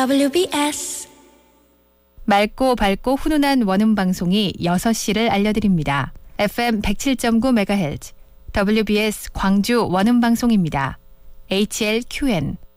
WBS 맑고 밝고 훈훈한 원음 방송이 6시를 알려드립니다. FM 107.9MHz WBS 광주 원음 방송입니다. HLQN